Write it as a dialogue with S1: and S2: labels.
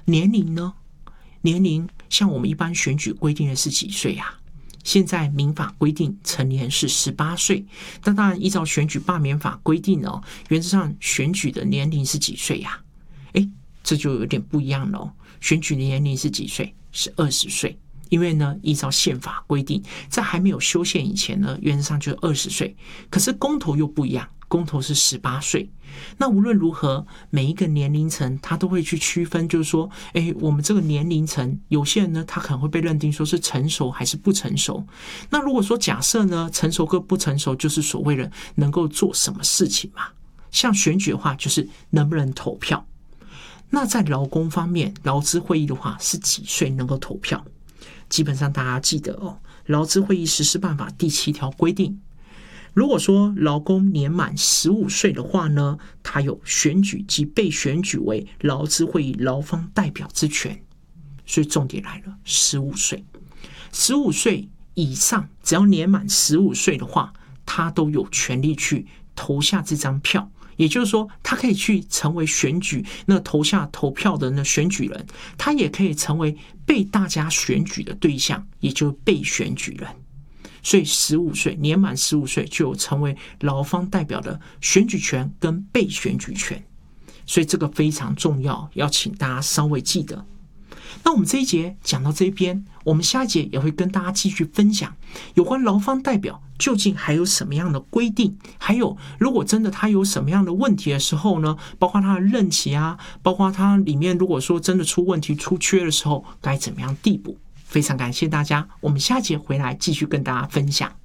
S1: 年龄呢？年龄像我们一般选举规定的是几岁啊？现在民法规定成年是18岁，但当然依照选举罢免法规定呢，原则上选举的年龄是几岁呀？这就有点不一样了哦。选举的年龄是几岁？是20岁。因为呢，依照宪法规定，在还没有修宪以前呢，原则上就是20岁。可是公投又不一样，公投是18岁。那无论如何，每一个年龄层他都会去区分，就是说，我们这个年龄层，有些人呢，他可能会被认定说是成熟还是不成熟。那如果说假设呢，成熟跟不成熟，就是所谓的能够做什么事情嘛？像选举的话，就是能不能投票。那在劳工方面，劳资会议的话是几岁能够投票？基本上大家记得哦，劳资会议实施办法第7条规定，如果说劳工年满15岁的话呢，他有选举及被选举为劳资会议劳方代表之权。所以重点来了，15岁，15岁以上，只要年满15岁的话，他都有权利去投下这张票。也就是说，他可以去成为选举那投下投票的那选举人，他也可以成为被大家选举的对象，也就是被选举人。所以15岁年满15岁就有成为劳方代表的选举权跟被选举权，所以这个非常重要，要请大家稍微记得。那我们这一节讲到这边，我们下一节也会跟大家继续分享有关劳方代表究竟还有什么样的规定，还有如果真的他有什么样的问题的时候呢，包括他的任期啊，包括他里面如果说真的出问题出缺的时候该怎么样递补。非常感谢大家，我们下节回来继续跟大家分享。